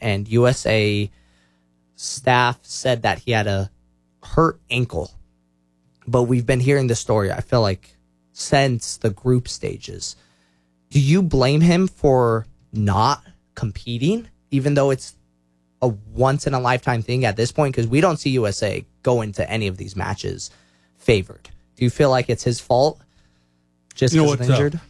and USA staff said that he had a hurt ankle. But we've been hearing the story, I feel like, since the group stages. Do you blame him for not competing, even though it's a once-in-a-lifetime thing at this point? Because we don't see USA go into any of these matches favored. Do you feel like it's his fault just because he's injured?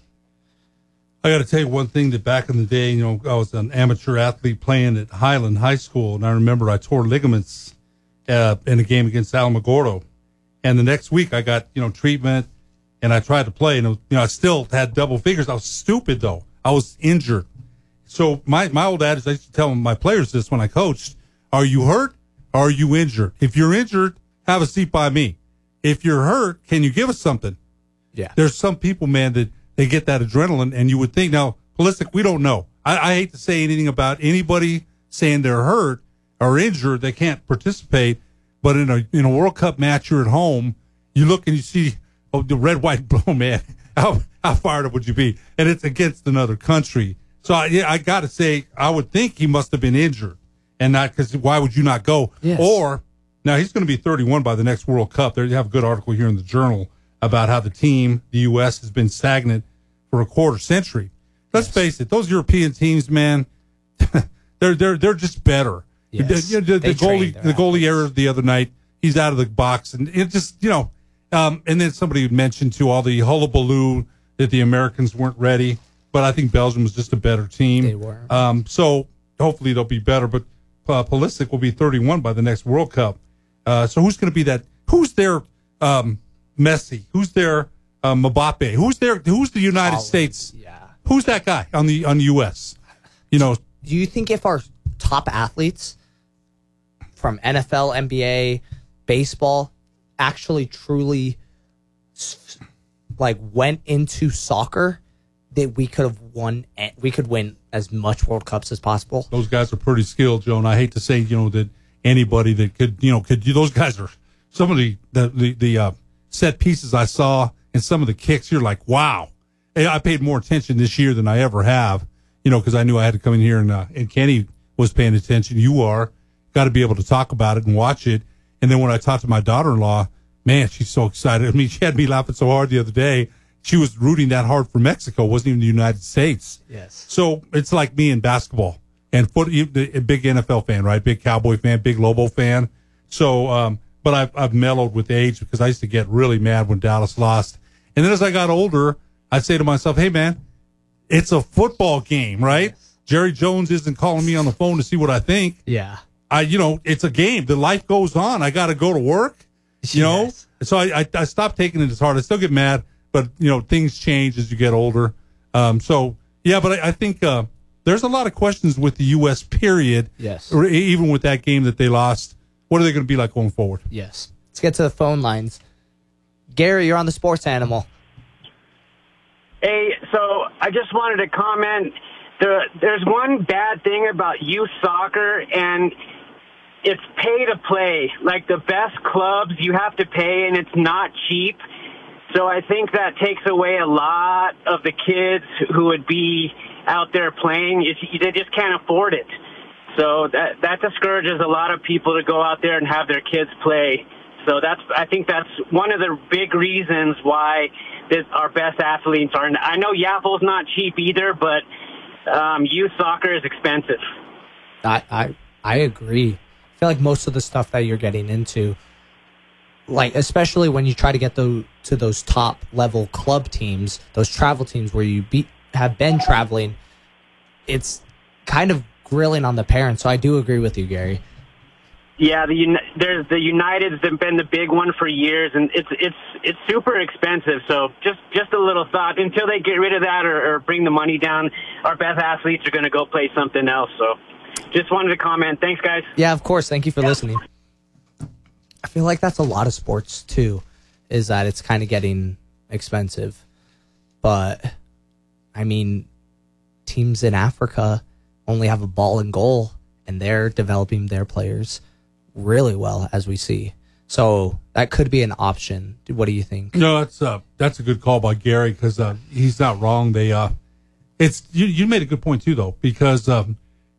I got to tell you one thing, that back in the day, I was an amateur athlete playing at Highland High School, and I remember I tore ligaments in a game against Alamogordo. And the next week I got, treatment, and I tried to play, and I still had double figures. I was stupid, though. I was injured. So my old adage, I used to tell my players this when I coached: are you hurt or are you injured? If you're injured, have a seat by me. If you're hurt, can you give us something? Yeah. There's some people, man, that they get that adrenaline, and you would think, now, Pulisic, we don't know. I hate to say anything about anybody saying they're hurt or injured, they can't participate. But in a World Cup match, you're at home, you look and you see the red, white, blue, man. How fired up would you be? And it's against another country. So I got to say, I would think he must have been injured, and not because why would you not go? Yes. Or now he's going to be 31 by the next World Cup. There you have a good article here in the Journal about how the U.S. has been stagnant for a quarter century. Let's face it, those European teams, man, they're just better. Yes. The goalie error the other night, he's out of the box, and it just and then somebody had mentioned too all the hullabaloo that the Americans weren't ready, but I think Belgium was just a better team. They were. So hopefully they'll be better. But Pulisic will be 31 by the next World Cup. So who's going to be that? Who's their Messi? Who's their Mbappe? Who's the United States? Yeah. Who's that guy on the U.S.? Do you think if our top athletes from NFL, NBA, baseball actually truly went into soccer, that we could have won? We could win as much World Cups as possible. Those guys are pretty skilled, Joe. And I hate to say, that anybody that could those guys are some of the set pieces I saw and some of the kicks. You're like, wow. I paid more attention this year than I ever have, because I knew I had to come in here and Kenny was paying attention. You are. Got to be able to talk about it and watch it. And then when I talked to my daughter-in-law, man, she's so excited. I mean, she had me laughing so hard the other day. She was rooting that hard for Mexico. It wasn't even the United States. Yes. So it's like me in basketball and a big NFL fan, right? Big Cowboy fan, big Lobo fan. So, but I've mellowed with age because I used to get really mad when Dallas lost. And then as I got older, I'd say to myself, hey, man, it's a football game, right? Yes. Jerry Jones isn't calling me on the phone to see what I think. Yeah. It's a game. The life goes on. I got to go to work, Yes. So I stopped taking it as hard. I still get mad, but, things change as you get older. But I think there's a lot of questions with the U.S., period. Yes. Or even with that game that they lost. What are they going to be like going forward? Yes. Let's get to the phone lines. Gary, you're on the Sports Animal. Hey, so I just wanted to comment. There's one bad thing about youth soccer, and it's pay to play. Like the best clubs, you have to pay, and it's not cheap. So I think that takes away a lot of the kids who would be out there playing. They just can't afford it. So that discourages a lot of people to go out there and have their kids play. So I think that's one of the big reasons why our best athletes are. I know Yapple's not cheap either, but youth soccer is expensive. I agree. I feel like most of the stuff that you're getting into, especially when you try to get to those top level club teams, those travel teams where you have been traveling, it's kind of grilling on the parents. So I do agree with you, Gary. Yeah, the United's been the big one for years, and it's super expensive. So just a little thought: until they get rid of that or bring the money down, our best athletes are going to go play something else. So just wanted to comment. Thanks, guys. Yeah, of course. Thank you for listening. I feel like that's a lot of sports too, is that it's kind of getting expensive. But I mean, teams in Africa only have a ball and goal, and they're developing their players really well, as we see. So that could be an option. What do you think? No, that's a good call by Gary, because he's not wrong. You made a good point too, though, because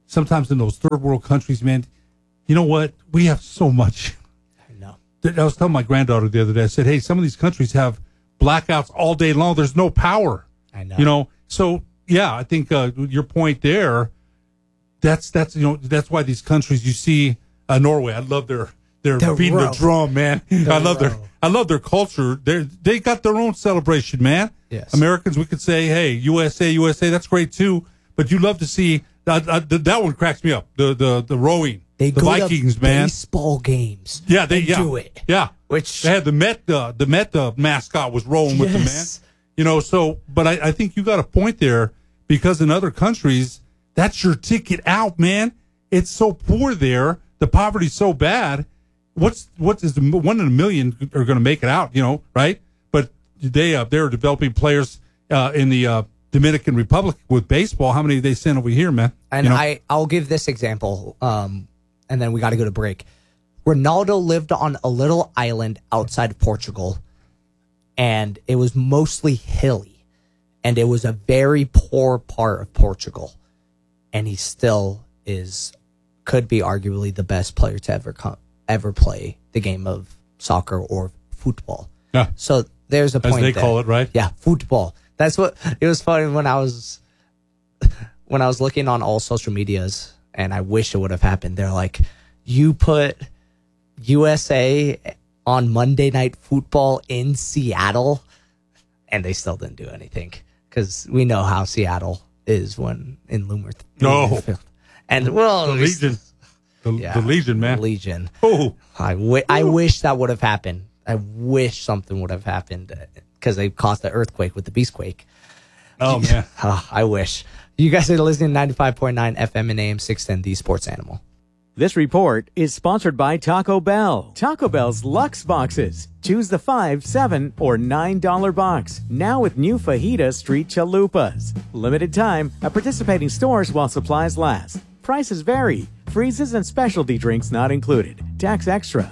sometimes in those third world countries, man, you know what? We have so much. I know. I was telling my granddaughter the other day, I said, hey, some of these countries have blackouts all day long. There's no power. I know. You know, so yeah, I think your point there, that's why these countries you see, Norway, I love their beating the drum, man. I love their culture. They got their own celebration, man. Yes. Americans, we could say, hey, USA, that's great too. But you love to see that one cracks me up. The rowing, the Vikings, to man. Baseball games. Yeah, they do it. Yeah, Which they had the Met mascot was rolling with them, man. You know, so but I think you got a point there because in other countries that's your ticket out, man. It's so poor there. The poverty's so bad. What is the 1 in a million are going to make it out? You know, right? But they're developing players in the Dominican Republic with baseball. How many did they send over here, man? And you know? I'll give this example, and then we got to go to break. Ronaldo lived on a little island outside of Portugal, and it was mostly hilly, and it was a very poor part of Portugal, and he still could be arguably the best player to ever play the game of soccer or football. Yeah. So there's a point as they there. call it, right? Yeah, football. That's what it was funny when I was looking on all social medias, and I wish it would have happened. They're like, you put USA on Monday Night Football in Seattle, and they still didn't do anything because we know how Seattle is when in Lumer. No. And well, The Legion. The Legion, man. Legion. Oh. I wish that would have happened. I wish something would have happened because they caused the earthquake with the Beastquake. Oh, man. I wish. You guys are listening to 95.9 FM and AM 610, The Sports Animal. This report is sponsored by Taco Bell. Taco Bell's Luxe Boxes. Choose the $5, $7, or $9 box. Now with new Fajita Street Chalupas. Limited time at participating stores while supplies last. Prices vary. Freezes and specialty drinks not included. Tax extra.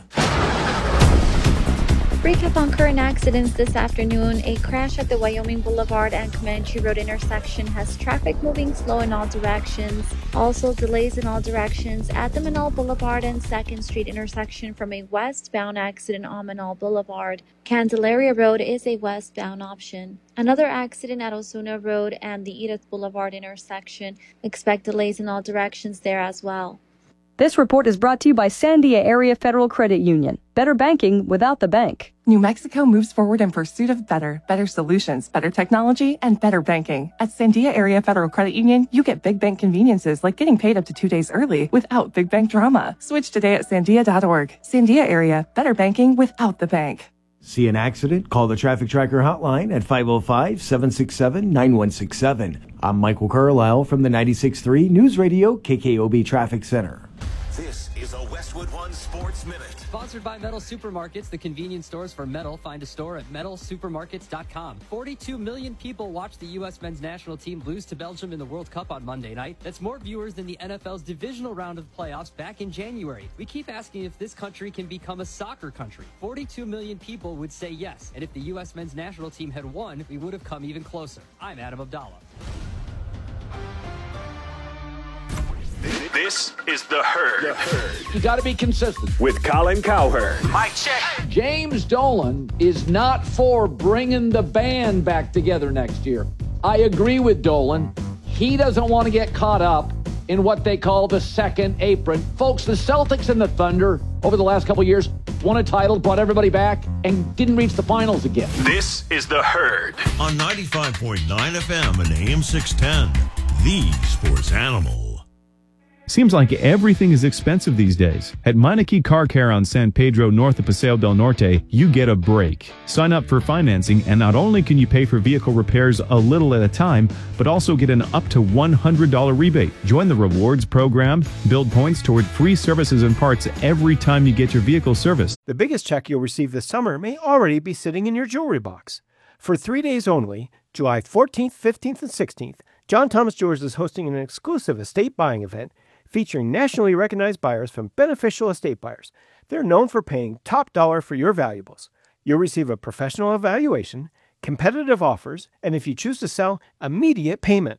Recap on current accidents this afternoon. A crash at the Wyoming Boulevard and Comanche Road intersection has traffic moving slow in all directions. Also delays in all directions at the Manal Boulevard and 2nd Street intersection from a westbound accident on Manal Boulevard. Candelaria Road is a westbound option. Another accident at Osuna Road and the Edith Boulevard intersection. Expect delays in all directions there as well. This report is brought to you by Sandia Area Federal Credit Union. Better banking without the bank. New Mexico moves forward in pursuit of better solutions, better technology, and better banking. At Sandia Area Federal Credit Union, you get big bank conveniences like getting paid up to 2 days early without big bank drama. Switch today at sandia.org. Sandia Area, better banking without the bank. See an accident? Call the Traffic Tracker hotline at 505-767-9167. I'm Michael Carlisle from the 96.3 News Radio KKOB Traffic Center. This is a Westwood One Sports Minute. Sponsored by Metal Supermarkets, the convenience stores for metal. Find a store at metalsupermarkets.com. 42 million people watched the U.S. men's national team lose to Belgium in the World Cup on Monday night. That's more viewers than the NFL's divisional round of playoffs back in January. We keep asking if this country can become a soccer country. 42 million people would say yes. And if the U.S. men's national team had won, we would have come even closer. I'm Adam Abdallah. This is The Herd. You got to be consistent. With Colin Cowherd. Mike check. James Dolan is not for bringing the band back together next year. I agree with Dolan. He doesn't want to get caught up in what they call the second apron. Folks, the Celtics and the Thunder over the last couple of years won a title, brought everybody back, and didn't reach the finals again. This is The Herd. On 95.9 FM and AM 610, The Sports Animal. Seems like everything is expensive these days. At Meineke Car Care on San Pedro north of Paseo del Norte, you get a break. Sign up for financing, and not only can you pay for vehicle repairs a little at a time, but also get an up to $100 rebate. Join the rewards program, build points toward free services and parts every time you get your vehicle serviced. The biggest check you'll receive this summer may already be sitting in your jewelry box. For 3 days only, July 14th, 15th, and 16th, John Thomas Jewelers is hosting an exclusive estate buying event featuring nationally recognized buyers from Beneficial Estate Buyers. They're known for paying top dollar for your valuables. You'll receive a professional evaluation, competitive offers, and if you choose to sell, immediate payment.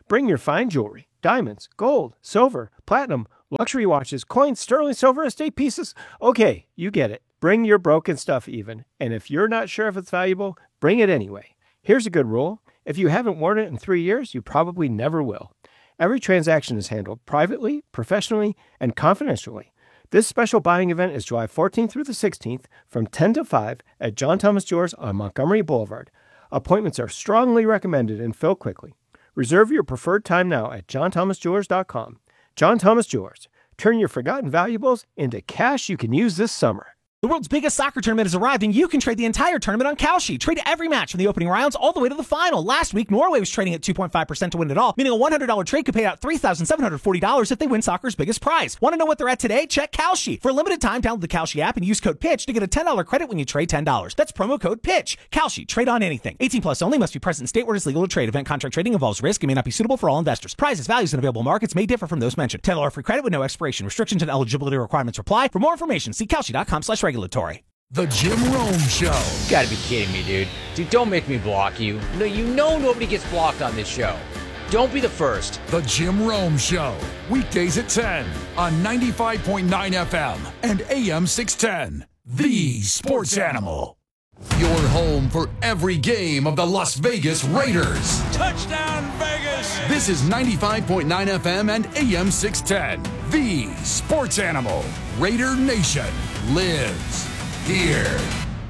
Bring your fine jewelry, diamonds, gold, silver, platinum, luxury watches, coins, sterling silver, estate pieces. Okay, you get it. Bring your broken stuff even. And if you're not sure if it's valuable, bring it anyway. Here's a good rule. If you haven't worn it in 3 years, you probably never will. Every transaction is handled privately, professionally, and confidentially. This special buying event is July 14th through the 16th from 10 to 5 at John Thomas Jewelers on Montgomery Boulevard. Appointments are strongly recommended and fill quickly. Reserve your preferred time now at johnthomasjewelers.com. John Thomas Jewelers. Turn your forgotten valuables into cash you can use this summer. The world's biggest soccer tournament has arrived, and you can trade the entire tournament on Kalshi. Trade every match from the opening rounds all the way to the final. Last week, Norway was trading at 2.5% to win it all, meaning a $100 trade could pay out $3,740 if they win soccer's biggest prize. Want to know what they're at today? Check Kalshi. For a limited time, download the Kalshi app and use code PITCH to get a $10 credit when you trade $10. That's promo code PITCH. Kalshi. Trade on anything. 18 plus only. Must be present in state where it's legal to trade. Event contract trading involves risk and may not be suitable for all investors. Prizes, values, and available markets may differ from those mentioned. $10 free credit with no expiration. Restrictions and eligibility requirements apply. For more information, see Kalshi.com/regulatory. The Jim Rome Show. You gotta be kidding me, dude. Dude, don't make me block you. No, you know nobody gets blocked on this show. Don't be the first. The Jim Rome Show. Weekdays at 10 on 95.9 FM and AM 610. The Sports Animal. Your home for every game of the Las Vegas Raiders. Touchdown, Vegas! This is 95.9 FM and AM 610. The Sports Animal. Raider Nation lives here.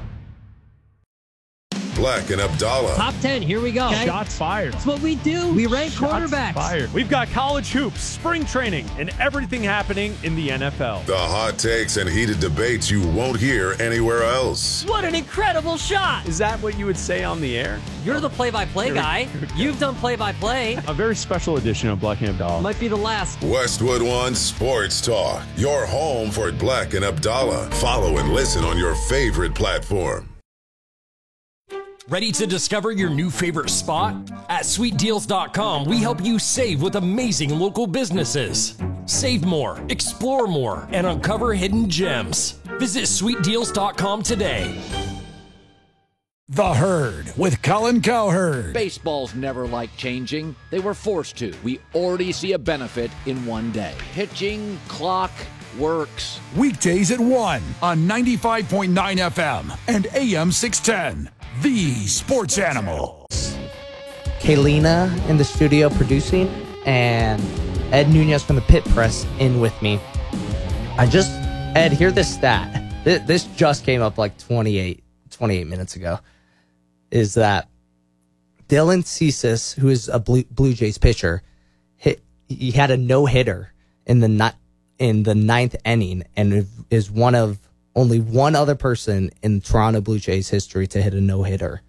Black and Abdallah. Top 10, here we go. Okay. Shots fired. That's what we do. We rank quarterbacks. Fired. We've got college hoops, spring training, and everything happening in the NFL. The hot takes and heated debates you won't hear anywhere else. What an incredible shot. Is that what you would say on the air? You're the play-by-play guy. You've done play-by-play. A very special edition of Black and Abdallah. Might be the last. Westwood One Sports Talk. Your home for Black and Abdallah. Follow and listen on your favorite platform. Ready to discover your new favorite spot? At sweetdeals.com, we help you save with amazing local businesses. Save more, explore more, and uncover hidden gems. Visit sweetdeals.com today. The Herd with Colin Cowherd. Baseball's never liked changing. They were forced to. We already see a benefit in one day. Pitching, clock, works. Weekdays at 1 on 95.9 FM and AM 610. The Sports Animal. Kaylina in the studio producing, and Ed Nunez from the Pit Press in with me. Ed, hear this stat. This just came up like 28 minutes ago. Is that Dylan Ceases, who is a Blue Jays pitcher, he had a no-hitter in the ninth inning, and is one of only one other person in Toronto Blue Jays history to hit a no-hitter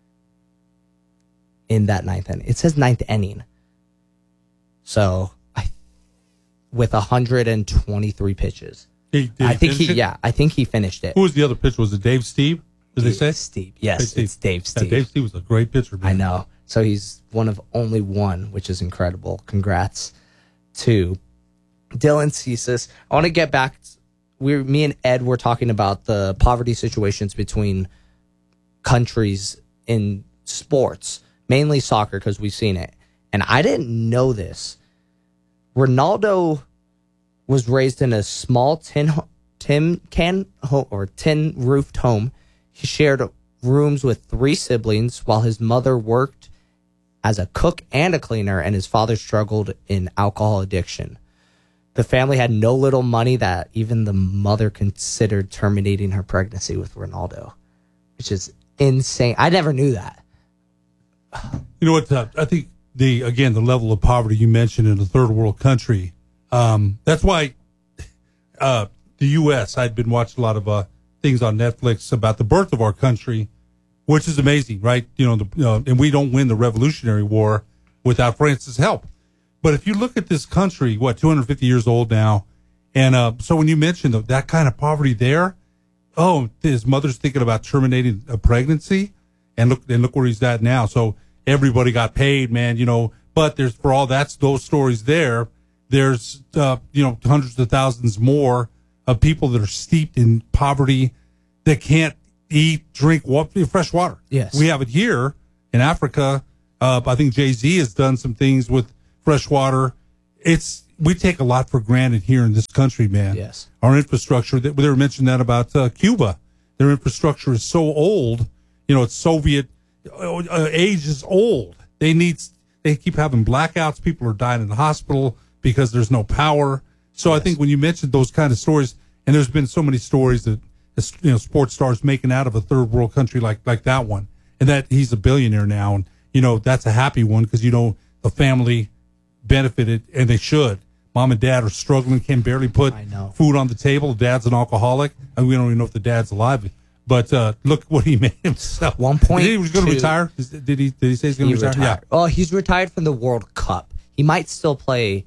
in that ninth inning. It says ninth inning. So, with 123 pitches. I think he finished it. Who was the other pitcher? Was it Dave Steve? Did they say? Steve. Yes, it's Dave Steve. Yeah, Dave Steve was a great pitcher, man. I know. So he's one of only one, which is incredible. Congrats to Dylan Ceases. I want to get back. Me and Ed were talking about the poverty situations between countries in sports, mainly soccer, because we've seen it. And I didn't know this. Ronaldo was raised in a small tin-roofed home. He shared rooms with 3 siblings while his mother worked as a cook and a cleaner, and his father struggled in alcohol addiction. The family had no little money that even the mother considered terminating her pregnancy with Ronaldo, which is insane. I never knew that. You know what? I think the level of poverty you mentioned in a third world country. That's why the U.S. I'd been watching a lot of things on Netflix about the birth of our country, which is amazing, right? And we don't win the Revolutionary War without France's help. But if you look at this country, 250 years old now, and so when you mentioned that kind of poverty there, his mother's thinking about terminating a pregnancy, and look where he's at now. So everybody got paid, man, but there's, for all those stories there's hundreds of thousands more of people that are steeped in poverty that can't eat, drink fresh water. Yes. We have it here in Africa. I think Jay-Z has done some things with fresh water. We take a lot for granted here in this country, man. Yes. Our infrastructure, they were mentioning that about Cuba. Their infrastructure is so old. It's Soviet age is old. They keep having blackouts. People are dying in the hospital because there's no power. So I think when you mentioned those kind of stories, and there's been so many stories that sports stars making out of a third world country like that one, and that he's a billionaire now, and that's a happy one because the family benefited, and they should. Mom and dad are struggling, can barely put food on the table. Dad's an alcoholic, and we don't even know if the dad's alive. But look what he made himself. 1.2. He was going to retire. Did he say he's going to retire? Retired. Yeah. Well, he's retired from the World Cup. He might still play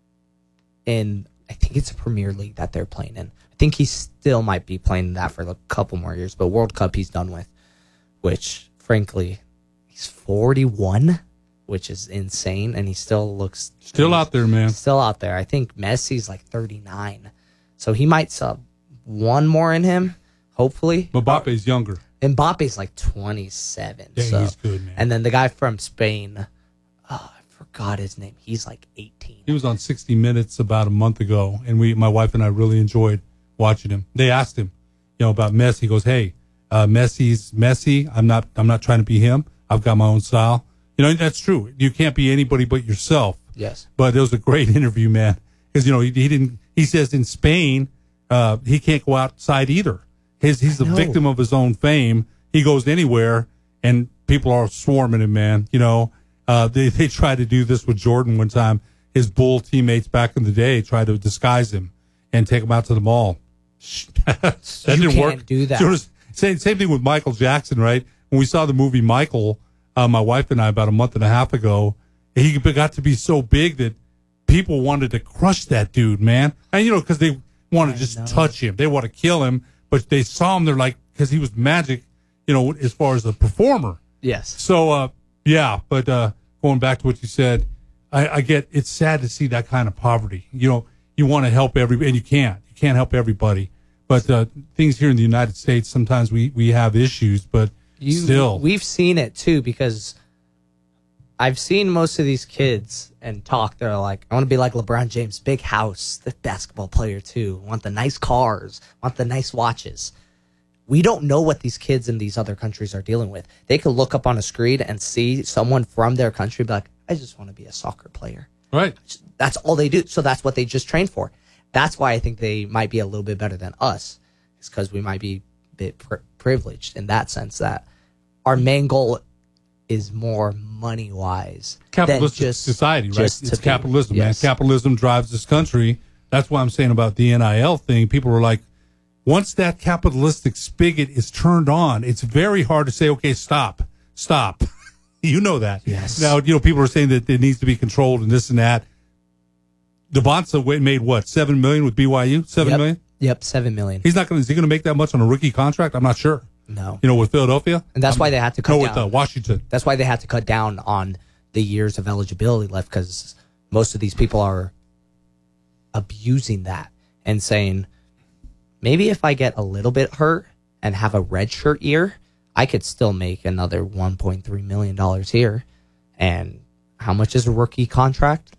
in. I think it's a Premier League that they're playing in. I think he still might be playing that for a couple more years. But World Cup he's done with, which frankly, he's 41. Which is insane, and he still looks out there, man. Still out there. I think Messi's like 39, so he might sub one more in him, hopefully. Mbappe's younger. Mbappe's like 27. Yeah, so. he's good, man. And then the guy from Spain, I forgot his name. He's like 18. He was on 60 Minutes about a month ago, and my wife and I really enjoyed watching him. They asked him, about Messi. He goes, "Hey, Messi's Messi. I'm not trying to be him. I've got my own style." That's true. You can't be anybody but yourself. Yes. But it was a great interview, man. Because, he says in Spain, he can't go outside either. He's the victim of his own fame. He goes anywhere and people are swarming him, man. They tried to do this with Jordan one time. His Bull teammates back in the day tried to disguise him and take him out to the mall. That didn't work. Can't do that. Same thing with Michael Jackson, right? When we saw the movie Michael, my wife and I, about a month and a half ago, he got to be so big that people wanted to crush that dude, man. And, because they want to just touch him. They want to kill him, but they saw him, they're like, because he was magic, as far as a performer. Yes. So, but going back to what you said, I get, it's sad to see that kind of poverty. You want to help everybody, and you can't help everybody. But things here in the United States, sometimes we have issues, but still. We've seen it too, because I've seen most of these kids and talk. They're like, I want to be like LeBron James, big house, the basketball player too. Want the nice cars, want the nice watches. We don't know what these kids in these other countries are dealing with. They could look up on a screen and see someone from their country be like, I just want to be a soccer player. Right. That's all they do. So that's what they just train for. That's why I think they might be a little bit better than us. It's because we might be a bit privileged in that sense, that our main goal is more money-wise. Capitalistic society, right? It's capitalism, yes. man. Capitalism drives this country. That's why I'm saying about the NIL thing. People are like, once that capitalistic spigot is turned on, it's very hard to say, okay, stop. You know that. Yes. Now, people are saying that it needs to be controlled and this and that. Devonta made what, $7 million with BYU? $7 million? Yep, $7 million. Is he going to make that much on a rookie contract? I'm not sure. No. With Philadelphia? And that's why they had to cut down. With Washington. That's why they had to cut down on the years of eligibility left, because most of these people are abusing that and saying, maybe if I get a little bit hurt and have a redshirt year, I could still make another $1.3 million here. And how much is a rookie contract?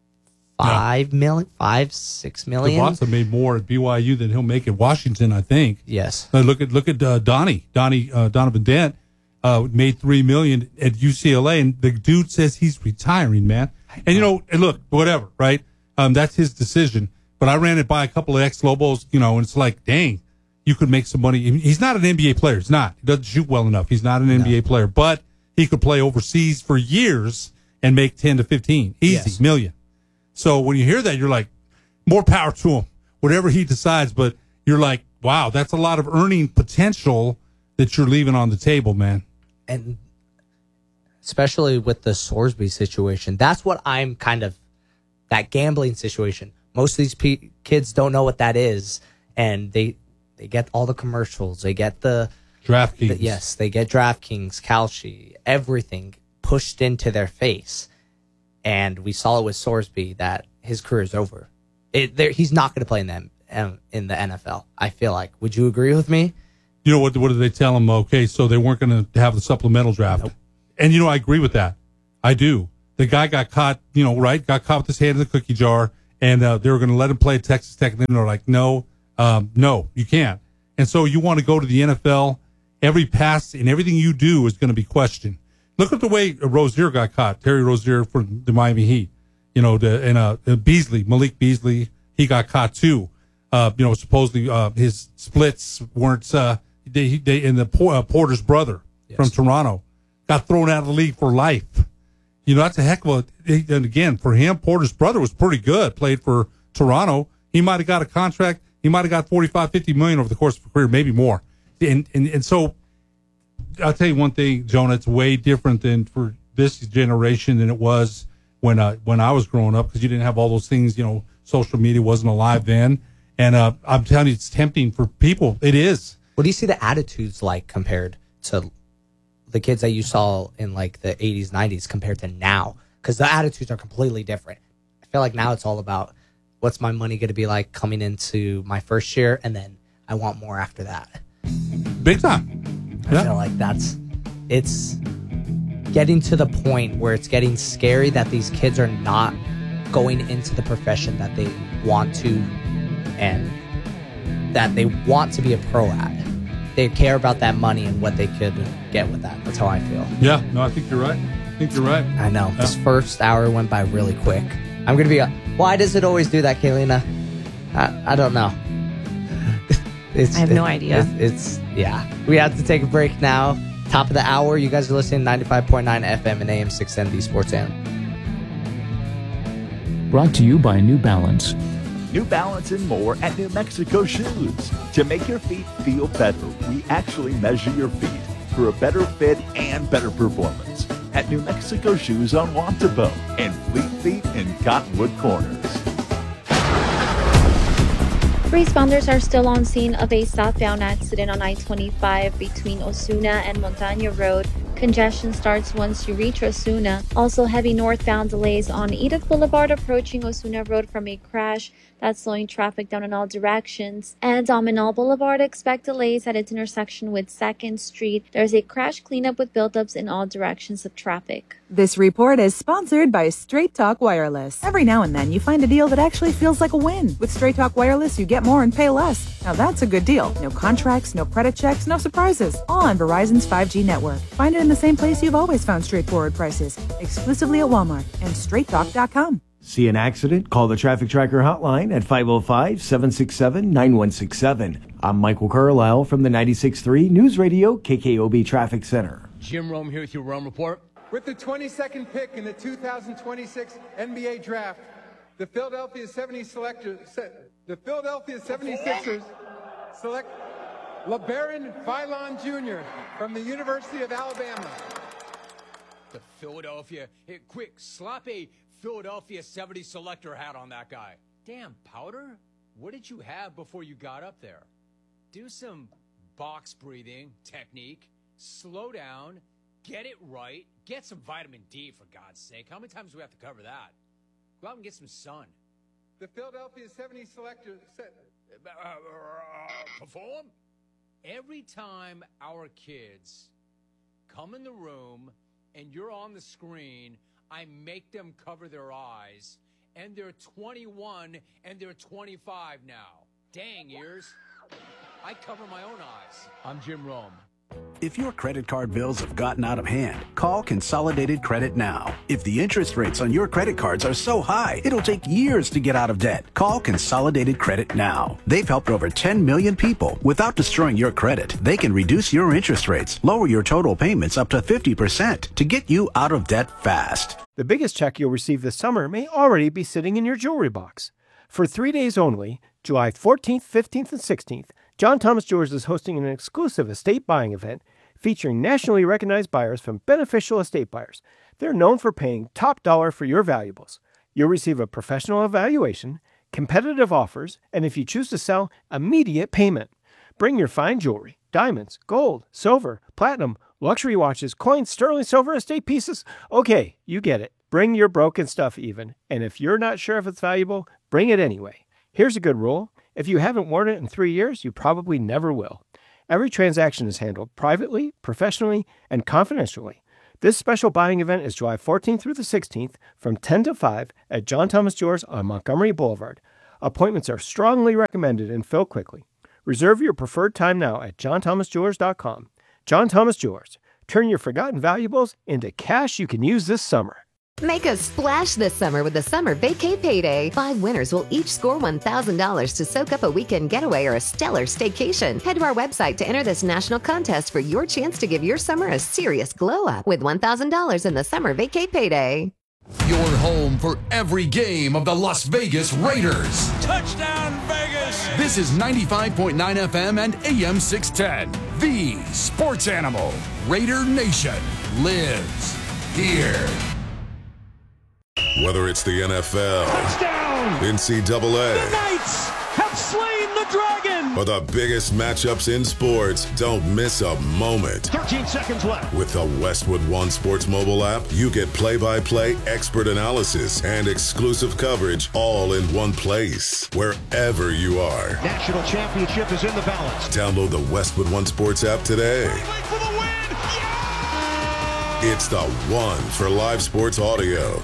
$6 million. Devonta made more at BYU than he'll make at Washington, I think. Yes. Look at Donovan Dent made $3 million at UCLA, and the dude says he's retiring, man. And and look, whatever, right? That's his decision. But I ran it by a couple of ex-Lobos, and it's like, dang, you could make some money. He's not an NBA player. He's not. He doesn't shoot well enough. He's not an NBA player, but he could play overseas for years and make 10 to 15 easy million. So when you hear that, you're like, more power to him, whatever he decides. But you're like, wow, that's a lot of earning potential that you're leaving on the table, man. And especially with the Sorsby situation, that's what I'm kind of, that gambling situation. Most of these kids don't know what that is. And they get all the commercials. They get the DraftKings. Yes, they get DraftKings, Kalshi, everything pushed into their face. And we saw it with Sorsby that his career is over. He's not going to play in the NFL, I feel like. Would you agree with me? What did they tell him? Okay, so they weren't going to have the supplemental draft. Nope. And, I agree with that. I do. the guy got caught, got caught with his hand in the cookie jar, and they were going to let him play at Texas Tech, and then they're like, no, you can't. And so you want to go to the NFL, every pass and everything you do is going to be questioned. Look at the way Rozier got caught, Terry Rozier for the Miami Heat. Beasley, Malik Beasley, he got caught too. Supposedly his splits weren't, Porter's brother from Toronto got thrown out of the league for life. That's a heck of and again, for him, Porter's brother was pretty good, played for Toronto. He might have got a contract. He might have got 45, 50 million over the course of a career, maybe more. And so I'll tell you one thing, Jonah, it's way different than for this generation than it was when I was growing up, because you didn't have all those things, social media wasn't alive then. And I'm telling you, it's tempting for people. It is. What do you see the attitudes like compared to the kids that you saw in like the 80s, 90s compared to now? Because the attitudes are completely different. I feel like now it's all about what's my money going to be like coming into my first year, and then I want more after that. Big time. I feel like it's getting to the point where it's getting scary that these kids are not going into the profession that they want to and that they want to be a pro at. They care about that money and what they could get with that. That's how I feel. Yeah, no, I think you're right. I know. Yeah. This first hour went by really quick. I'm going to be why does it always do that, Kaylina? I don't know. I have no idea. We have to take a break now. Top of the hour. You guys are listening to 95.9 FM and AM 610, the Sports Animal. Brought to you by New Balance. New Balance and more at New Mexico Shoes. To make your feet feel better, we actually measure your feet for a better fit and better performance. At New Mexico Shoes on Wantabo and Fleet Feet in Cottonwood Corners. Responders are still on scene of a southbound accident on I-25 between Osuna and Montaña Road. Congestion starts once you reach Osuna. Also heavy northbound delays on Edith Boulevard approaching Osuna Road from a crash that's slowing traffic down in all directions. And on Manal Boulevard, expect delays at its intersection with 2nd Street. There's a crash cleanup with buildups in all directions of traffic. This report is sponsored by Straight Talk Wireless. Every now and then you find a deal that actually feels like a win. With Straight Talk Wireless, you get more and pay less. Now that's a good deal. No contracts, no credit checks, no surprises. All on Verizon's 5G network. Find it in the same place you've always found straightforward prices. Exclusively at Walmart and StraightTalk.com. See an accident? Call the Traffic Tracker hotline at 505-767-9167. I'm Michael Carlisle from the 96.3 News Radio KKOB Traffic Center. Jim Rome here with your Rome Report. With the 22nd pick in the 2026 NBA Draft, the Philadelphia 76ers select LeBaron Philon Jr. from the University of Alabama. The Philadelphia, quick, slap a Philadelphia 70 selector hat on that guy. Damn, Powder, what did you have before you got up there? Do some box breathing technique, slow down, get it right, get some vitamin D for God's sake. How many times do we have to cover that? Go out and get some sun. The Philadelphia 70 selector perform. Every time our kids come in the room and you're on the screen, I make them cover their eyes, and they're 21 and they're 25 now. Dang ears. I cover my own eyes. I'm Jim Rome. If your credit card bills have gotten out of hand, call Consolidated Credit now. If the interest rates on your credit cards are so high, it'll take years to get out of debt. Call Consolidated Credit now. They've helped over 10 million people. Without destroying your credit, they can reduce your interest rates, lower your total payments up to 50% to get you out of debt fast. The biggest check you'll receive this summer may already be sitting in your jewelry box. For 3 days only, July 14th, 15th, and 16th, John Thomas Jewelers is hosting an exclusive estate buying event featuring nationally recognized buyers from Beneficial Estate Buyers. They're known for paying top dollar for your valuables. You'll receive a professional evaluation, competitive offers, and if you choose to sell, immediate payment. Bring your fine jewelry, diamonds, gold, silver, platinum, luxury watches, coins, sterling silver, estate pieces. Okay, you get it. Bring your broken stuff even, and if you're not sure if it's valuable, bring it anyway. Here's a good rule. If you haven't worn it in 3 years, you probably never will. Every transaction is handled privately, professionally, and confidentially. This special buying event is July 14th through the 16th from 10 to 5 at John Thomas Jewelers on Montgomery Boulevard. Appointments are strongly recommended and fill quickly. Reserve your preferred time now at johnthomasjewelers.com. John Thomas Jewelers. Turn your forgotten valuables into cash you can use this summer. Make a splash this summer with the Summer Vacay Payday. 5 winners will each score $1,000 to soak up a weekend getaway or a stellar staycation. Head to our website to enter this national contest for your chance to give your summer a serious glow up with $1,000 in the Summer Vacay Payday. Your home for every game of the Las Vegas Raiders. Touchdown, Vegas! This is 95.9 FM and AM 610. The Sports Animal. Raider Nation lives here. Whether it's the NFL, Touchdown! NCAA, The Knights have slain the dragon! or the biggest matchups in sports, don't miss a moment. 13 seconds left. With the Westwood One Sports mobile app, you get play-by-play expert analysis and exclusive coverage all in one place, wherever you are. National championship is in the balance. Download the Westwood One Sports app today. For the win! Yeah! It's the one for live sports audio.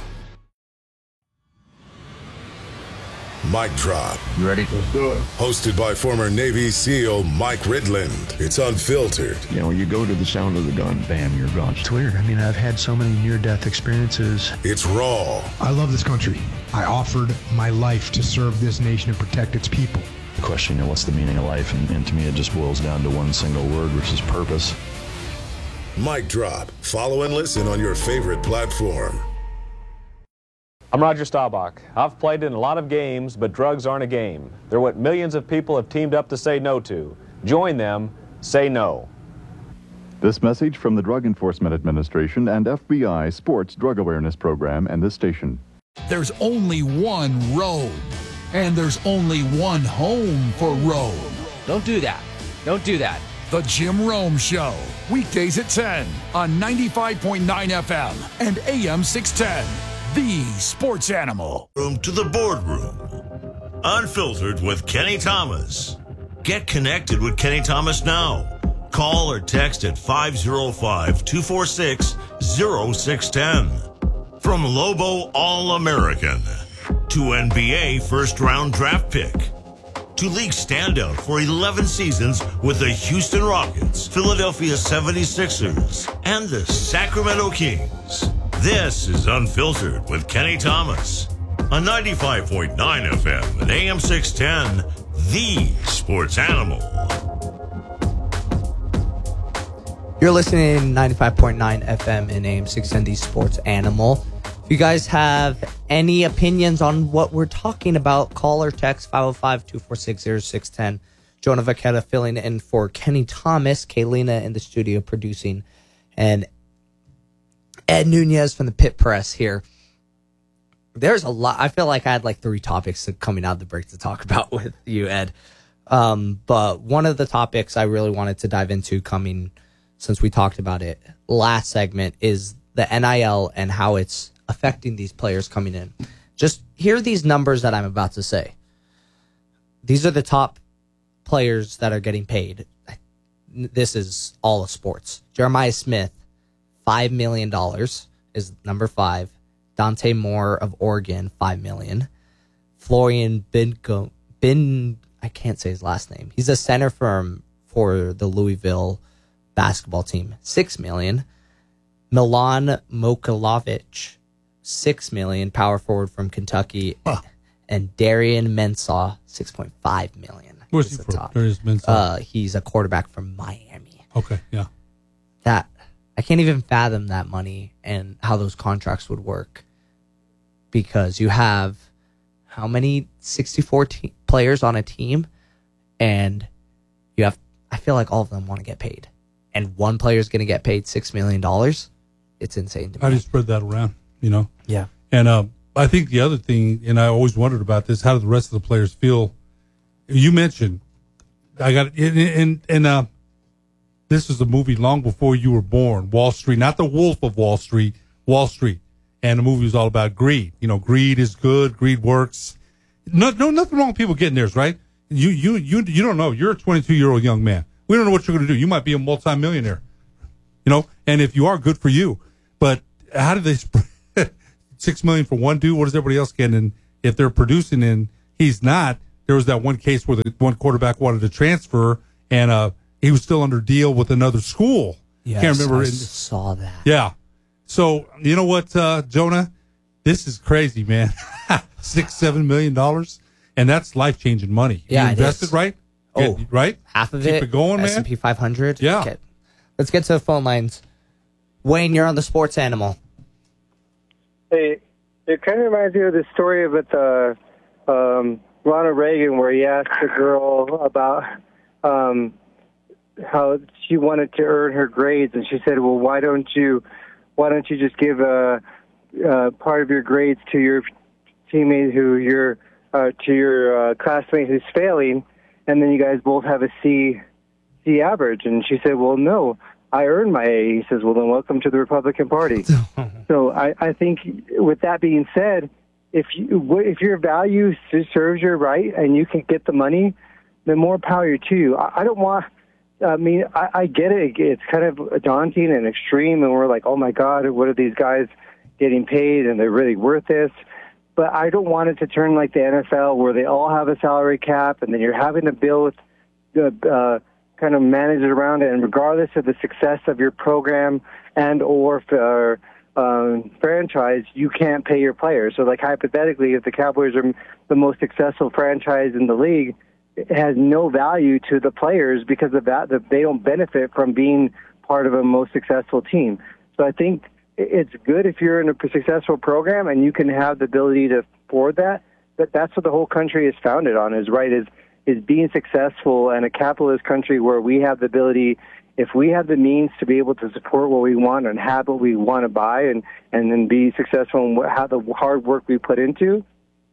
Mic Drop. You ready? Let's do it. Hosted by former Navy SEAL Mike Ridland. It's unfiltered. You know, you go to the sound of the gun, bam, you're gone. It's weird. I mean, I've had so many near-death experiences. It's raw. I love this country. I offered my life to serve this nation and protect its people. The question, you know, what's the meaning of life? And to me, it just boils down to one single word, which is purpose. Mic Drop. Follow and listen on your favorite platform. I'm Roger Staubach. I've played in a lot of games, but drugs aren't a game. They're what millions of people have teamed up to say no to. Join them. Say no. This message from the Drug Enforcement Administration and FBI Sports Drug Awareness Program and this station. There's only one road, and there's only one home for Rome. Don't do that. Don't do that. The Jim Rome Show. Weekdays at 10 on 95.9 FM and AM 610. The Sports Animal. Room to the boardroom. Unfiltered with Kenny Thomas. Get connected with Kenny Thomas now. Call or text at 505-246-0610. From Lobo All-American to NBA first-round draft pick to league standout for 11 seasons with the Houston Rockets, Philadelphia 76ers, and the Sacramento Kings. This is Unfiltered with Kenny Thomas on 95.9 FM and AM 610, The Sports Animal. You're listening to 95.9 FM and AM 610, The Sports Animal. If you guys have any opinions on what we're talking about, call or text 505-246-0610. Jonah Vaqueta filling in for Kenny Thomas, Kaylina in the studio producing, and Ed Nunez from the Pit Press here. There's a lot. I feel like I had like 3 topics coming out of the break to talk about with you, Ed. But one of the topics I really wanted to dive into coming, since we talked about it last segment, is the NIL and how it's affecting these players coming in. Just hear these numbers that I'm about to say. These are the top players that are getting paid. This is all of sports. Jeremiah Smith, $5 million is number 5. Dante Moore of Oregon, $5 million. Florian I can't say his last name. He's a center for the Louisville basketball team, $6 million. Milan Mokalovic, $6 million, power forward from Kentucky. And Darian Mensah, $6.5 million. Where's he from? Darius Mensah? He's a quarterback from Miami. Okay, yeah. That I can't even fathom that money and how those contracts would work, because you have how many 64 players on a team, and you have, I feel like all of them want to get paid, and one player is going to get paid $6 million. It's insane to me. How do you spread that around, you know? Yeah. And I think the other thing, and I always wondered about this, how do the rest of the players feel? You mentioned, I got and this was a movie long before you were born, Wall Street, not the Wolf of Wall Street, Wall Street. And the movie was all about greed. You know, greed is good, greed works. Nothing wrong with people getting theirs, right? You don't know. You're a 22-year-old young man. We don't know what you're going to do. You might be a multimillionaire, you know, and if you are, good for you. But how do they spread $6 million for one dude? What is everybody else getting? And if they're producing and he's not, there was that one case where the one quarterback wanted to transfer and he was still under deal with another school. Yes, Can't remember. I saw that. Yeah. So you know what, Jonah? This is crazy, man. $6-7 million, and that's life-changing money. Yeah, you invested right. Right. Half of Keep it. it going, man. S&P 500. Yeah. Okay. Let's get to the phone lines. Wayne, you're on the Sports Animal. Hey, it kind of reminds me of the story with Ronald Reagan, where he asked a girl about how she wanted to earn her grades, and she said, "Well, why don't you just give part of your grades to your teammate to your classmate who's failing, and then you guys both have a C average?" And she said, "Well, no, I earned my A." He says, "Well, then welcome to the Republican Party." So I think with that being said, if your value serves you right and you can get the money, then more power to you. I don't want. I mean, I get it. It's kind of daunting and extreme, and we're like, oh my God, what are these guys getting paid, and they're really worth this? But I don't want it to turn like the NFL, where they all have a salary cap, and then you're having to build, kind of manage it around it, and regardless of the success of your program and or franchise, you can't pay your players. So, like, hypothetically, if the Cowboys are the most successful franchise in the league, it has no value to the players because of that they don't benefit from being part of a most successful team. So I think it's good if you're in a successful program and you can have the ability to afford that. But that's what the whole country is founded on, is being successful, and a capitalist country where we have the ability, if we have the means to be able to support what we want and have what we want to buy and then be successful in how the hard work we put into.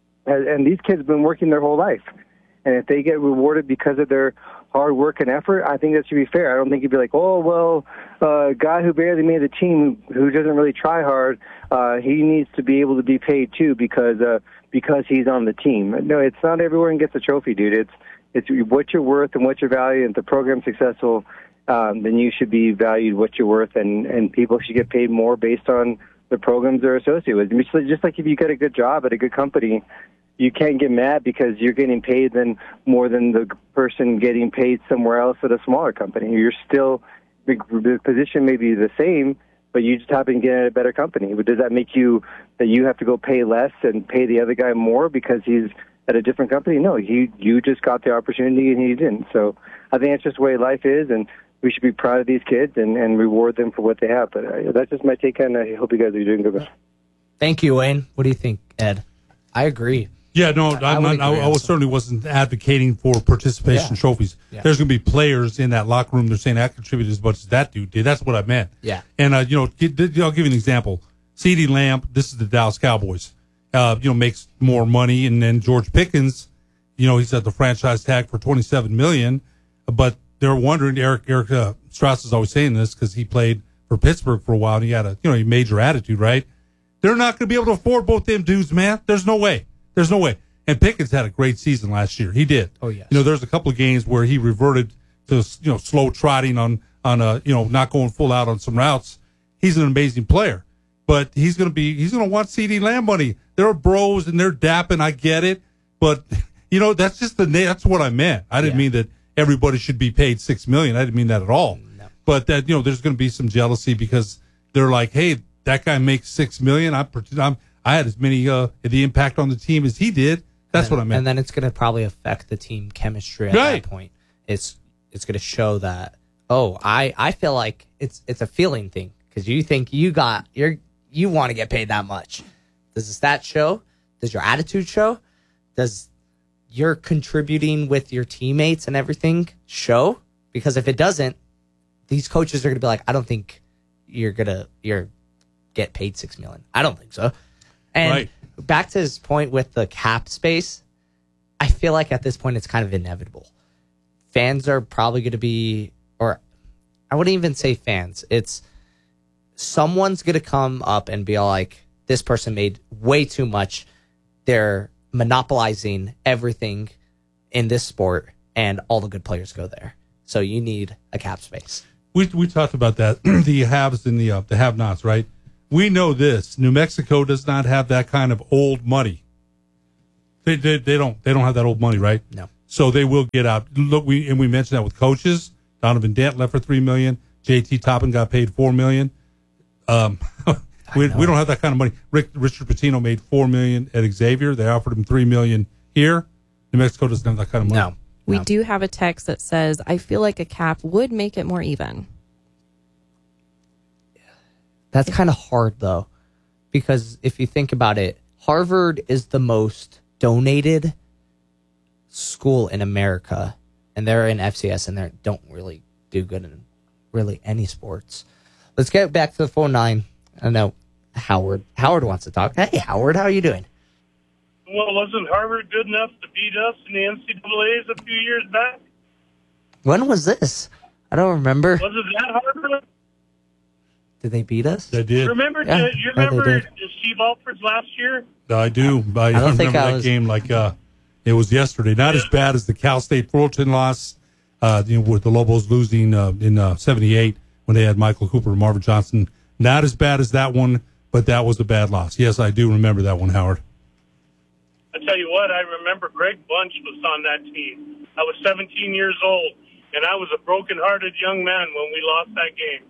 And these kids have been working their whole life. And if they get rewarded because of their hard work and effort, I think that should be fair. I don't think you'd be like, oh, well, a guy who barely made the team, who doesn't really try hard, he needs to be able to be paid too because he's on the team. No, it's not everyone gets a trophy, dude. It's what you're worth and what your value. And if the program's successful, then you should be valued what you're worth, and people should get paid more based on the programs they're associated with. Just like if you get a good job at a good company, you can't get mad because you're getting paid more than the person getting paid somewhere else at a smaller company. You're still, the position may be the same, but you just happen to get at a better company. But does that make you that you have to go pay less and pay the other guy more because he's at a different company? No, you just got the opportunity and he didn't. So I think that's just the way life is, and we should be proud of these kids and reward them for what they have. But that's just my take on it. I hope you guys are doing good. Thank you, Wayne. What do you think, Ed? I agree. Yeah, no, I certainly wasn't advocating for participation trophies. Yeah. There's going to be players in that locker room. They're saying I contributed as much as that dude did. That's what I meant. Yeah. And, I'll give you an example. CeeDee Lamb, this is the Dallas Cowboys, makes more money. And then George Pickens, he's at the franchise tag for $27 million. But they're wondering, Eric Strauss is always saying this because he played for Pittsburgh for a while and he had a major attitude, right? They're not going to be able to afford both them dudes, man. There's no way. There's no way. And Pickens had a great season last year. He did. Oh, yes. There's a couple of games where he reverted to, slow trotting on not going full out on some routes. He's an amazing player. But he's going to want CeeDee Lamb money. They're bros and they're dapping. I get it. But, that's just that's what I meant. I didn't mean that everybody should be paid $6 million. I didn't mean that at all. No. But that, there's going to be some jealousy because they're like, hey, that guy makes $6 million. I had as many the impact on the team as he did. That's what I meant. And then it's going to probably affect the team chemistry at that point. It's going to show that, I feel like it's a feeling thing because you think you want to get paid that much. Does the stat show? Does your attitude show? Does your contributing with your teammates and everything show? Because if it doesn't, these coaches are going to be like, I don't think you're get paid $6 million. I don't think so. And back to his point with the cap space, I feel like at this point it's kind of inevitable. Fans are probably going to be, or I wouldn't even say fans. It's someone's going to come up and be like, this person made way too much. They're monopolizing everything in this sport, and all the good players go there. So you need a cap space. We talked about that, the haves and the have-nots, right? we know this. New Mexico does not have that kind of old money. They don't have that old money, right? No. So they will get out. Look, we mentioned that with coaches. Donovan Dent left for $3 million. JT Toppin got paid $4 million. We don't have that kind of money. Richard Pitino made $4 million at Xavier. They offered him $3 million here. New Mexico doesn't have that kind of money. No. We do have a text that says, I feel like a cap would make it more even. That's kind of hard, though, because if you think about it, Harvard is the most donated school in America, and they're in FCS, and they don't really do good in really any sports. Let's get back to the phone line. I know Howard wants to talk. Hey, Howard, how are you doing? Well, wasn't Harvard good enough to beat us in the NCAAs a few years back? When was this? I don't remember. Was it that Harvard? Did they beat us? They did. Remember? Yeah. You remember Steve Alford's last year? I do. I don't remember think that game like it was yesterday. Not as bad as the Cal State Fullerton loss, with the Lobos losing in 78 when they had Michael Cooper and Marvin Johnson. Not as bad as that one, but that was a bad loss. Yes, I do remember that one, Howard. I tell you what, I remember Greg Bunch was on that team. I was 17 years old, and I was a broken-hearted young man when we lost that game.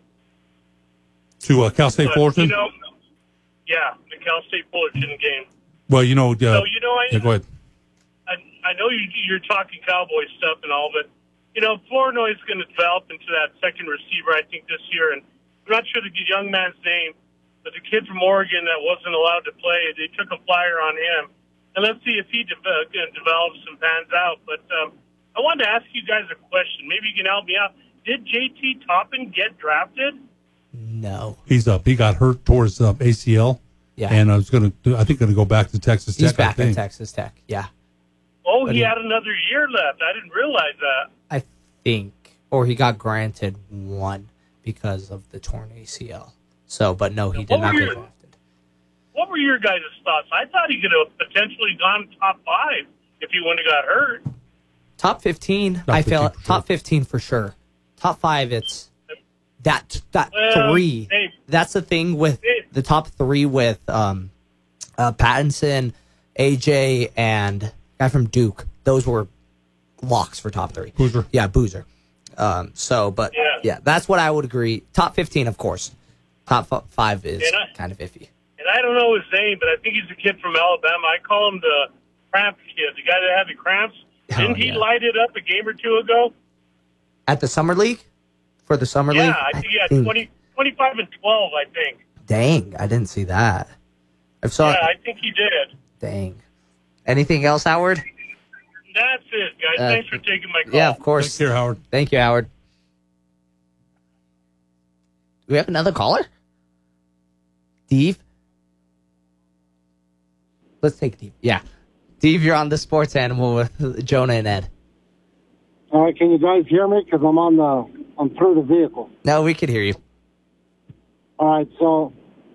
To Cal State Fullerton? Yeah, the Cal State Fullerton game. Well, go ahead. I know you're talking Cowboy stuff and all, but, Flournoy is going to develop into that second receiver, I think, this year. And I'm not sure the young man's name, but the kid from Oregon that wasn't allowed to play, they took a flyer on him. And let's see if he develops and pans out. But I wanted to ask you guys a question. Maybe you can help me out. Did JT Toppin get drafted? No. He's up. He got hurt towards ACL. Yeah. And I think going to go back to Texas Tech. He's back at Texas Tech. Yeah. Oh, he had another year left. I didn't realize that. I think, or he got granted one because of the torn ACL. So, but no, he did not get drafted. What were your guys' thoughts? I thought he could have potentially gone top 5 if he wouldn't have got hurt. Top 15, I feel top 15 for sure. Top 5, it's that 3. Hey, that's the thing with the top 3 with Pattinson, AJ, and guy from Duke. Those were locks for top 3. Boozer. Yeah, Boozer. Yeah, that's what I would agree. Top 15, of course. Top 5 is kind of iffy. And I don't know his name, but I think he's a kid from Alabama. I call him the cramp kid, the guy that had the cramps. Didn't he light it up a game or two ago? At the Summer League? For the Summer League? Yeah, I think he had 25 and 12, I think. Dang, I didn't see that. I think he did. Dang. Anything else, Howard? That's it, guys. Thanks for taking my call. Yeah, of course. Take care, Howard. Thank you, Howard. Do we have another caller? Steve? Let's take Steve. Yeah. Steve, you're on the Sports Animal with Jonah and Ed. All right, can you guys hear me? Because I'm through the vehicle. No, we could hear you. All right, so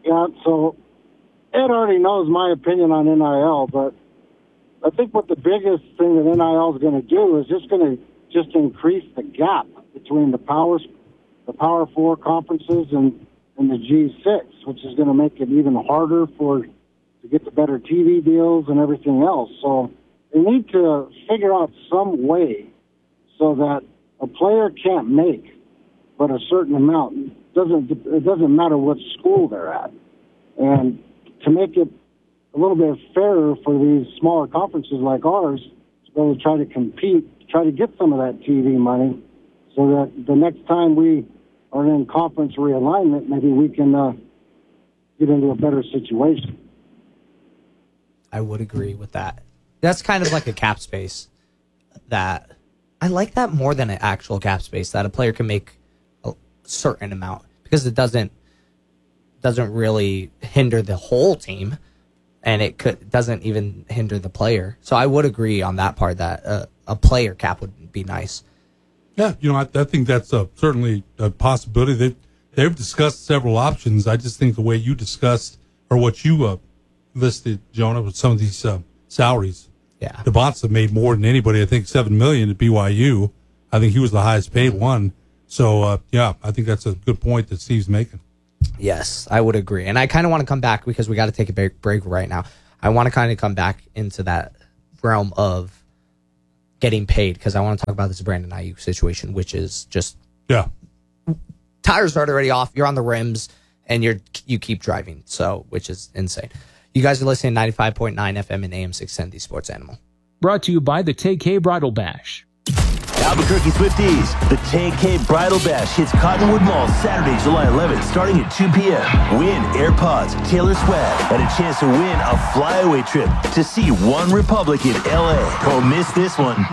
Ed already knows my opinion on NIL, but I think what the biggest thing that NIL is going to do is just going to increase the gap between the Power 4 conferences and the G6, which is going to make it even harder to get the better TV deals and everything else. So they need to figure out some way so that a player can't make but a certain amount. It doesn't matter what school they're at. And to make it a little bit fairer for these smaller conferences like ours, to be able to try to compete, try to get some of that TV money so that the next time we are in conference realignment, maybe we can get into a better situation. I would agree with that. That's kind of like a cap space. That I like that more than an actual cap space, that a player can make a certain amount because it doesn't really hinder the whole team, and it doesn't even hinder the player. So I would agree on that part that a player cap would be nice. Yeah, I think that's certainly a possibility. They've discussed several options. I just think the way you discussed or what you listed, Jonah, with some of these salaries. Yeah, DeBonsa made more than anybody. I think $7 million at BYU. I think he was the highest paid one. So I think that's a good point that Steve's making. Yes, I would agree. And I kind of want to come back because we got to take a break right now. I want to kind of come back into that realm of getting paid because I want to talk about this Brandon Ayuk situation, which is just tires are already off. You're on the rims and you keep driving, so which is insane. You guys are listening to 95.9 FM and AM 610, the Sports Animal. Brought to you by the Tay-K Bridal Bash. Albuquerque Swifties, the Tay-K Bridal Bash hits Cottonwood Mall Saturday, July 11th, starting at 2 p.m. Win AirPods, Taylor swag, and a chance to win a flyaway trip to see One Republic in L.A. Don't miss this one.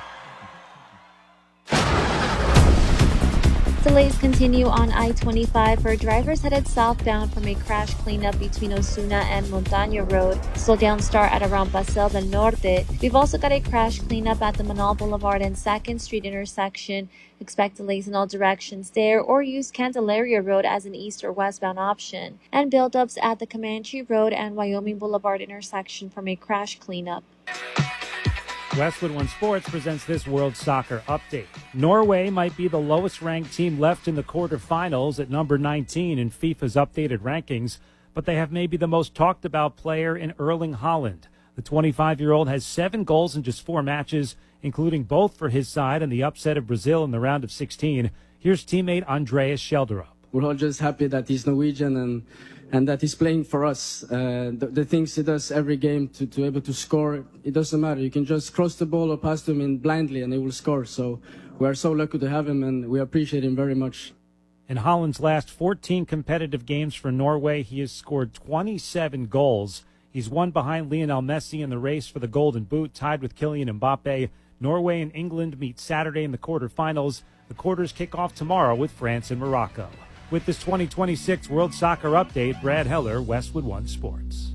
Delays continue on I-25 for drivers headed southbound from a crash cleanup between Osuna and Montaña Road. Slowdowns start at around Paseo del Norte. We've also got a crash cleanup at the Manal Boulevard and 2nd Street intersection. Expect delays in all directions there, or use Candelaria Road as an east or westbound option. And buildups at the Comanche Road and Wyoming Boulevard intersection from a crash cleanup. Westwood One Sports presents this World Soccer Update. Norway might be the lowest-ranked team left in the quarterfinals at number 19 in FIFA's updated rankings, but they have maybe the most talked-about player in Erling Haaland. The 25-year-old has 7 goals in just 4 matches, including both for his side and the upset of Brazil in the round of 16. Here's teammate Andreas Schjelderup. We're all just happy that he's Norwegian and that he's playing for us. The things he does every game to be able to score, it doesn't matter. You can just cross the ball or pass to him in blindly and he will score. So we are so lucky to have him and we appreciate him very much. In Haaland's last 14 competitive games for Norway, he has scored 27 goals. He's one behind Lionel Messi in the race for the Golden Boot, tied with Kylian Mbappe. Norway and England meet Saturday in the quarterfinals. The quarters kick off tomorrow with France and Morocco. With this 2026 World Soccer Update, Brad Heller, Westwood One Sports.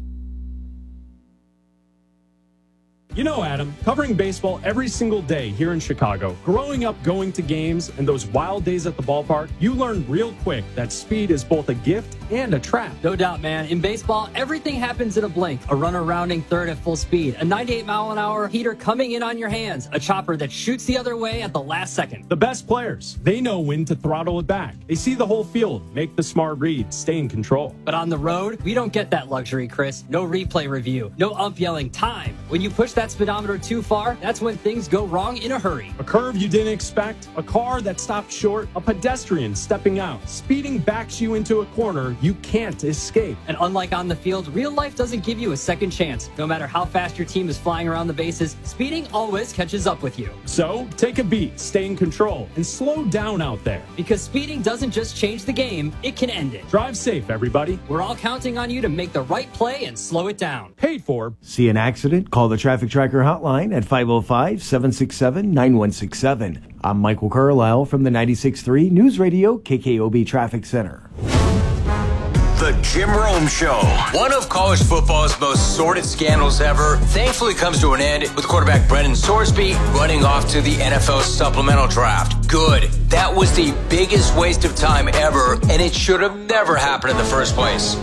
You know, Adam, covering baseball every single day here in Chicago, growing up going to games and those wild days at the ballpark, you learn real quick that speed is both a gift and a trap. No doubt, man. In baseball, everything happens in a blink. A runner rounding third at full speed, a 98-mile-an-hour heater coming in on your hands, a chopper that shoots the other way at the last second. The best players, they know when to throttle it back. They see the whole field, make the smart read, stay in control. But on the road, we don't get that luxury, Chris. No replay review, no ump yelling time. When you push that speedometer too far, that's when things go wrong in a hurry. A curve you didn't expect, a car that stopped short, a pedestrian stepping out. Speeding backs you into a corner you can't escape. And unlike on the field, real life doesn't give you a second chance. No matter how fast your team is flying around the bases, speeding always catches up with you. So, take a beat, stay in control, and slow down out there. Because speeding doesn't just change the game, it can end it. Drive safe, everybody. We're all counting on you to make the right play and slow it down. Paid for. See an accident? Call the Traffic Tracker hotline at 505-767-9167. I'm Michael Carlisle from the 96.3 News Radio KKOB Traffic Center. The Jim Rome Show. One of college football's most sordid scandals ever thankfully comes to an end with quarterback Brendan Sorsby running off to the NFL supplemental draft. Good. That was the biggest waste of time ever, and it should have never happened in the first place.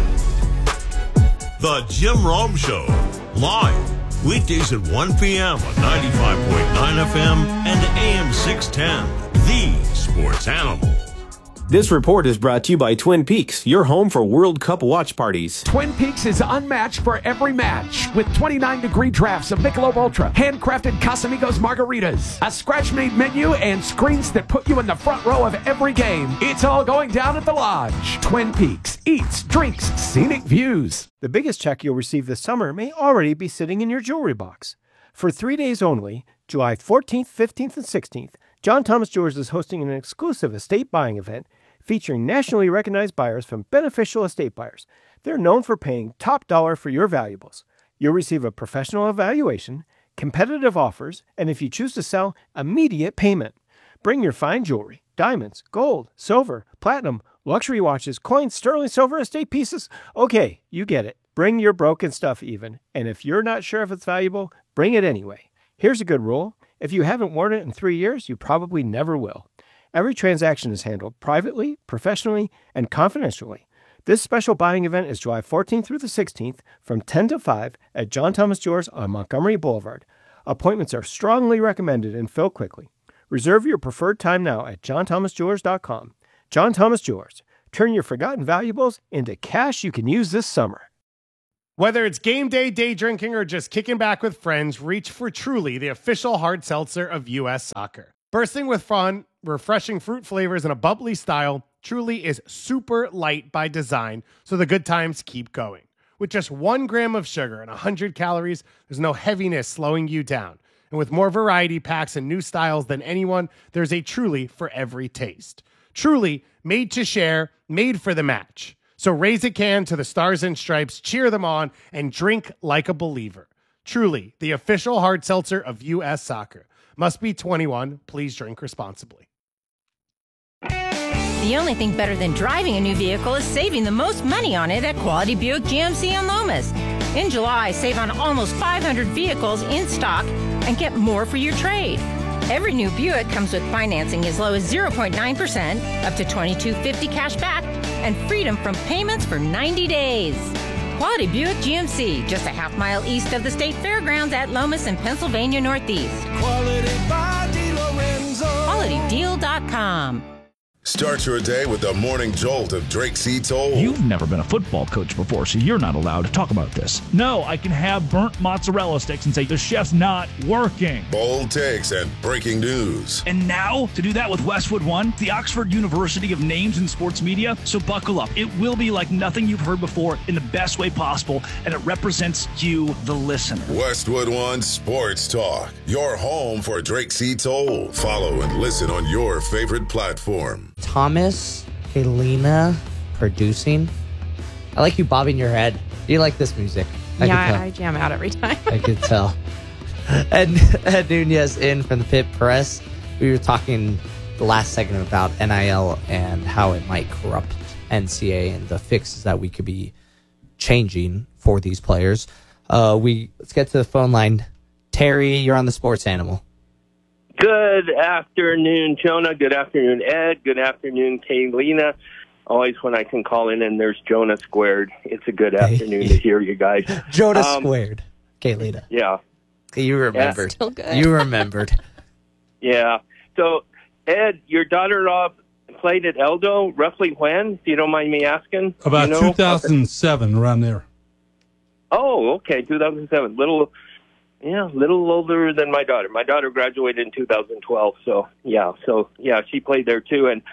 The Jim Rome Show. Live. Weekdays at 1 p.m. on 95.9 FM and AM 610. The Sports Animal. This report is brought to you by Twin Peaks, your home for World Cup watch parties. Twin Peaks is unmatched for every match with 29-degree drafts of Michelob Ultra, handcrafted Casamigos margaritas, a scratch-made menu, and screens that put you in the front row of every game. It's all going down at the Lodge. Twin Peaks eats, drinks, scenic views. The biggest check you'll receive this summer may already be sitting in your jewelry box. For 3 days only, July 14th, 15th, and 16th, John Thomas Jewelers is hosting an exclusive estate buying event featuring nationally recognized buyers from Beneficial Estate Buyers. They're known for paying top dollar for your valuables. You'll receive a professional evaluation, competitive offers, and if you choose to sell, immediate payment. Bring your fine jewelry, diamonds, gold, silver, platinum, luxury watches, coins, sterling silver, estate pieces. Okay, you get it. Bring your broken stuff even, and if you're not sure if it's valuable, bring it anyway. Here's a good rule. If you haven't worn it in 3 years, you probably never will. Every transaction is handled privately, professionally, and confidentially. This special buying event is July 14th through the 16th from 10 to 5 at John Thomas Jewelers on Montgomery Boulevard. Appointments are strongly recommended and fill quickly. Reserve your preferred time now at johnthomasjewelers.com. John Thomas Jewelers, Turn your forgotten valuables into cash you can use this summer. Whether it's game day, day drinking, or just kicking back with friends, reach for Truly, the official hard seltzer of U.S. Soccer. Bursting with fun, refreshing fruit flavors, and a bubbly style, Truly is super light by design, so the good times keep going. With just 1 gram of sugar and 100 calories, there's no heaviness slowing you down. And with more variety packs and new styles than anyone, there's a Truly for every taste. Truly, made to share, made for the match. So raise a can to the Stars and Stripes, cheer them on, and drink like a believer. Truly, the official hard seltzer of U.S. Soccer. Must be 21. Please drink responsibly. The only thing better than driving a new vehicle is saving the most money on it at Quality Buick GMC in Lomas. In July, save on almost 500 vehicles in stock and get more for your trade. Every new Buick comes with financing as low as 0.9%, up to $2,250 cash back, and freedom from payments for 90 days. Quality Buick GMC, just a half mile east of the State Fairgrounds at Lomas in Pennsylvania Northeast. Quality by DeLorenzo. QualityDeal.com. Start your day with the morning jolt of Drake C. Toll. You've never been a football coach before, so you're not allowed to talk about this. No, I can have burnt mozzarella sticks and say the chef's not working. Bold takes and breaking news. And now, to do that with Westwood One, the Oxford University of names in sports media, so buckle up. It will be like nothing you've heard before in the best way possible, and it represents you, the listener. Westwood One Sports Talk, your home for Drake C. Toll. Follow and listen on your favorite platform. Thomas, Helena, producing. I like you bobbing your head. You like this music. I jam out every time. I could tell. And Ed Nunez in from the Pit Press. We were talking the last segment about NIL and how it might corrupt NCAA and the fixes that we could be changing for these players. Let's get to the phone line. Terry, you're on the Sports Animal. Good afternoon, Jonah. Good afternoon, Ed. Good afternoon, Kaylina. Always when I can call in and there's Jonah squared, it's a good afternoon to hear you guys. Jonah squared, Kaylina. Yeah. You remembered. Yeah. Still good. You remembered. Yeah. So, Ed, your daughter played at Eldo roughly when, if you don't mind me asking? About 2007, around there. Oh, okay, 2007. Little older than my daughter. My daughter graduated in 2012, so she played there too. And,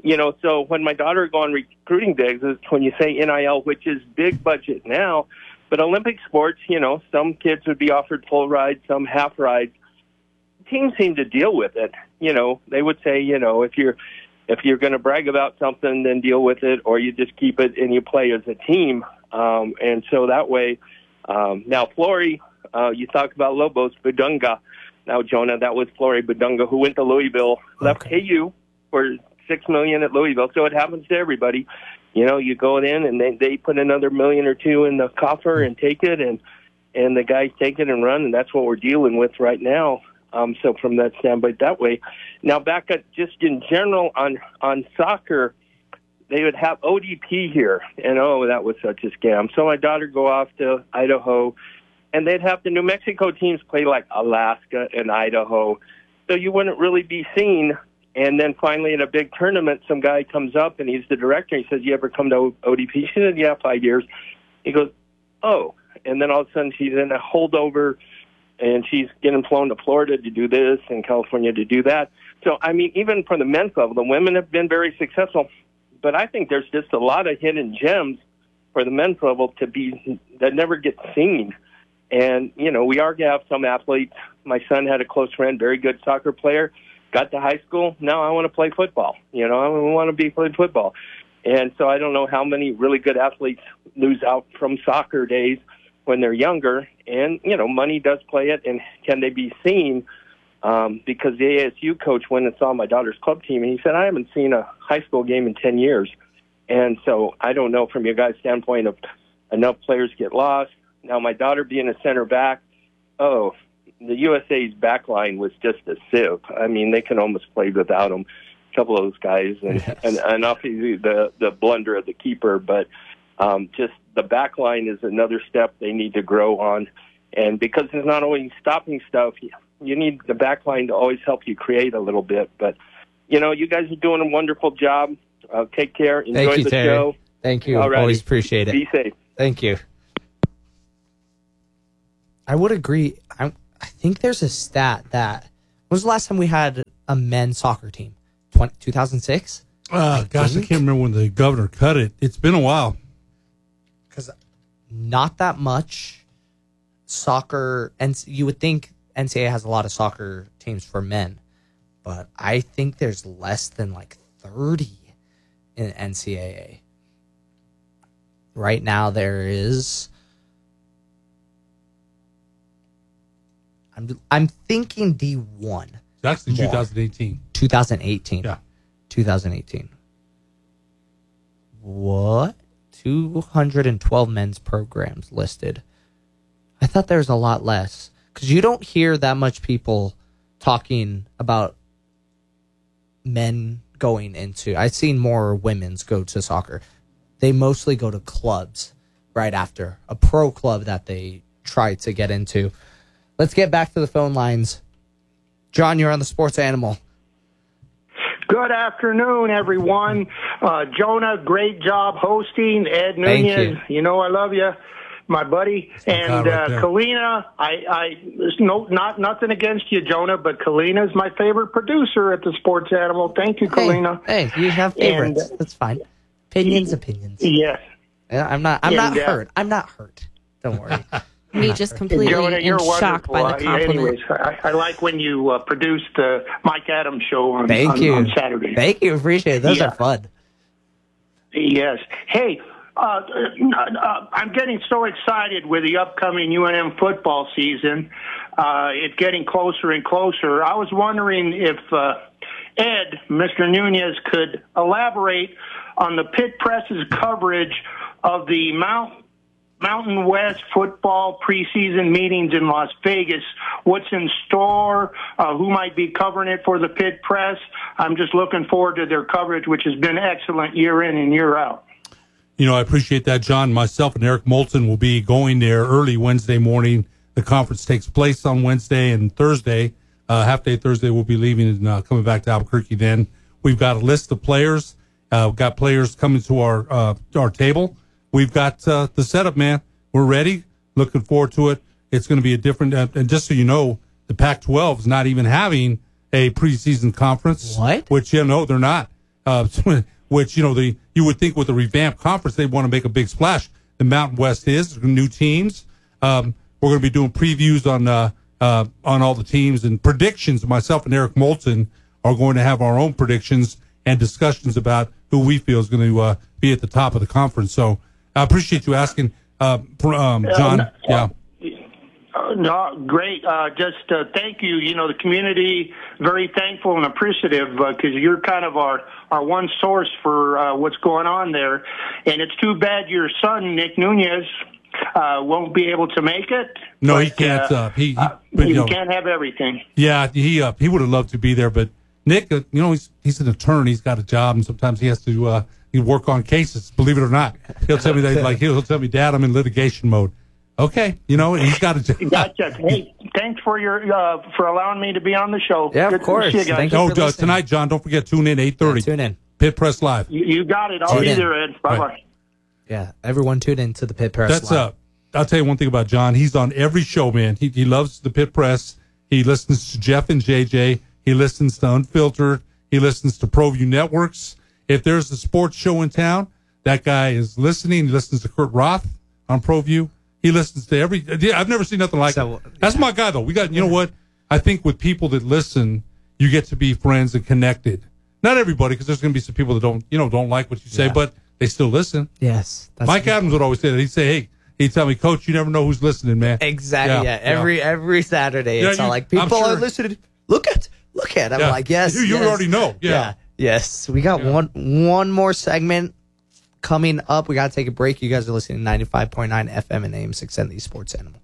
so when my daughter go on recruiting days, is when you say NIL, which is big budget now, but Olympic sports, some kids would be offered full rides, some half rides. Teams seem to deal with it. They would say, if you're going to brag about something, then deal with it, or you just keep it and you play as a team. And so that way, now Flory, you talk about Lobos, Budunga. Now, Jonah, that was Flory Budunga, who went to Louisville, left KU for $6 million at Louisville. So it happens to everybody. You go in and they put another $1 or $2 million in the coffer and take it, and the guys take it and run, and that's what we're dealing with right now. So from that standpoint, that way. Now, back at just in general on soccer, they would have ODP here, and that was such a scam. So my daughter go off to Idaho, and they'd have the New Mexico teams play like Alaska and Idaho. So you wouldn't really be seen. And then finally at a big tournament, some guy comes up and he's the director. He says, "You ever come to ODP?" She said, "Yeah, 5 years." He goes, "Oh." And then all of a sudden she's in a holdover and she's getting flown to Florida to do this and California to do that. So, I mean, even for the men's level, the women have been very successful. But I think there's just a lot of hidden gems for the men's level that never get seen. And, we are going to have some athletes. My son had a close friend, very good soccer player, got to high school. Now I want to play football. I want to be playing football. And so I don't know how many really good athletes lose out from soccer days when they're younger. And, money does play it. And can they be seen? Because the ASU coach went and saw my daughter's club team, and he said, "I haven't seen a high school game in 10 years. And so I don't know from your guys' standpoint of enough players get lost. Now, my daughter being a center back, the USA's back line was just a sieve. I mean, they can almost play without them, a couple of those guys, and obviously the blunder of the keeper. But just the back line is another step they need to grow on. And because it's not always stopping stuff, you need the back line to always help you create a little bit. But, you guys are doing a wonderful job. Take care. Enjoy Thank you, the Terry. show. Thank you. Alrighty. Always appreciate it. Be safe. Thank you. I would agree. I think there's a stat that, when was the last time we had a men's soccer team? 2006? Gosh, I can't remember when the governor cut it. It's been a while. Because not that much soccer, and you would think NCAA has a lot of soccer teams for men, but I think there's less than like 30 in NCAA. Right now there is, I'm thinking D1. It's actually 2018. 2018. Yeah. 2018. What? 212 men's programs listed. I thought there was a lot less, because you don't hear that much people talking about men going into. I've seen more women's go to soccer. They mostly go to clubs right after, a pro club that they try to get into. Let's get back to the phone lines. John, you're on the Sports Animal. Good afternoon, everyone. Jonah, great job hosting. Ed Nunez, you know I love you, my buddy. And Kalina, not nothing against you, Jonah, but Kalina is my favorite producer at the Sports Animal. Thank you, Kalina. Hey, you have favorites. That's fine. Opinions. Yes. I'm not hurt. I'm not hurt. Don't worry. Me just completely Jonah, in shock by the compliment. Anyways, I like when you produced the Mike Adams show on Saturday. Thank you. Appreciate it. Those are fun. Yes. Hey, I'm getting so excited with the upcoming UNM football season. It's getting closer and closer. I was wondering if Ed, Mr. Nunez, could elaborate on the Pit Press's coverage of the Mountain West football preseason meetings in Las Vegas. What's in store? Who might be covering it for the Pit Press? I'm just looking forward to their coverage, which has been excellent year in and year out. You know, I appreciate that, John. Myself and Eric Moulton will be going there early Wednesday morning. The conference takes place on Wednesday and Thursday. Half day Thursday, we'll be leaving and coming back to Albuquerque then. We've got a list of players. We've got players coming to our table. We've got the setup, man. We're ready. Looking forward to it. It's going to be a different, and just so you know, the Pac-12 is not even having a preseason conference. What? Which, they're not. Which, you would think with a revamped conference, they'd want to make a big splash. The Mountain West is new teams. We're going to be doing previews on all the teams and predictions. Myself and Eric Moulton are going to have our own predictions and discussions about who we feel is going to be at the top of the conference. So I appreciate you asking, John. Yeah. No, great. Just thank you. You know, the community very thankful and appreciative because you're kind of our one source for what's going on there. And it's too bad your son, Nick Nunez, won't be able to make it. No, he can't. He can't have everything. Yeah, he would have loved to be there, but Nick, he's an attorney. He's got a job, and sometimes he has to work on cases. Believe it or not, he'll tell me that. He'll tell me, Dad, I'm in litigation mode. Okay, he's got a job. Gotcha. Hey, thanks for for allowing me to be on the show. Yeah, Good of course. To see you guys. Tonight, John, don't forget, tune in 8:30. Tune in. Pit Press Live. You got it. I'll be there, Ed. Bye-bye. Right. Yeah, everyone tune in to the Pit Press Live. I'll tell you one thing about John. He's on every show, man. He loves the Pit Press. He listens to Jeff and JJ. He listens to Unfiltered. He listens to ProView Networks. If there's a sports show in town, that guy is listening. He listens to Kurt Roth on ProView. He listens to I've never seen nothing like it. That's my guy, though. We got, what? I think with people that listen, you get to be friends and connected. Not everybody, because there's going to be some people that don't like what you say, but they still listen. Yes. Mike Adams would always say that. He'd say, hey, he'd tell me, Coach, you never know who's listening, man. Exactly. Yeah. Every Saturday, it's all like people are listening. Look at. I'm like, yes. You already know. Yeah. Yes. We got one more segment coming up. We got to take a break. You guys are listening to 95.9 FM and AM 670 Sports Animal.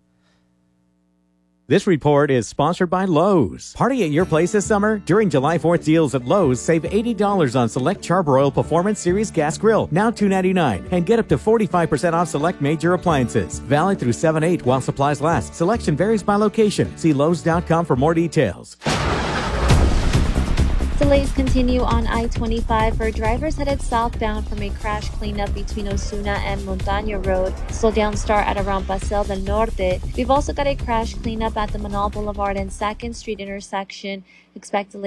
This report is sponsored by Lowe's. Party at your place this summer? During July 4th deals at Lowe's, save $80 on select Charbroil Performance Series gas grill, now $2.99, and get up to 45% off select major appliances. Valid through 7/8 while supplies last. Selection varies by location. See Lowe's.com for more details. Delays continue on I-25 for drivers headed southbound from a crash cleanup between Osuna and Montaña Road. Slow down start at around Paseo del Norte. We've also got a crash cleanup at the Manal Boulevard and 2nd Street intersection. Expect delays